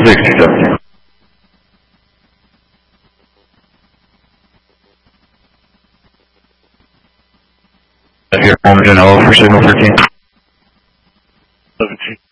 6017. Here, Wilmington, hello for signal 13. 17.